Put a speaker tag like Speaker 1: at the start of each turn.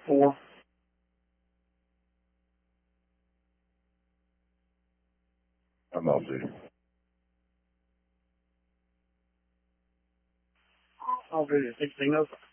Speaker 1: 4.
Speaker 2: I'm off duty.
Speaker 1: Off duty at 16 Oak.